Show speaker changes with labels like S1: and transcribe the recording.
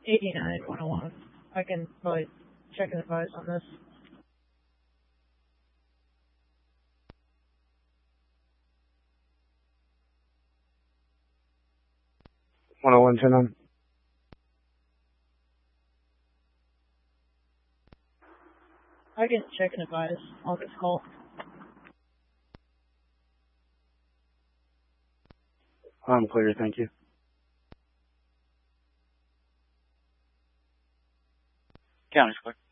S1: 89-101. I can probably check and advise on this.
S2: Turn on.
S1: I can check and advise on this call.
S2: I'm clear, thank you.
S3: County's clear.